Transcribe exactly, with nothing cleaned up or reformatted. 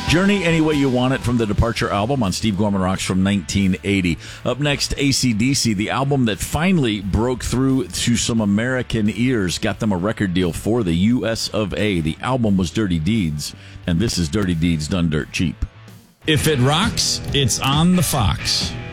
Journey Any Way You Want It from the Departure album on Steve Gorman Rocks from nineteen eighty. Up next, A C D C, the album that finally broke through to some American ears, got them a record deal for the U S of A. The album was Dirty Deeds, and this is Dirty Deeds Done Dirt Cheap. If it rocks, it's on the Fox.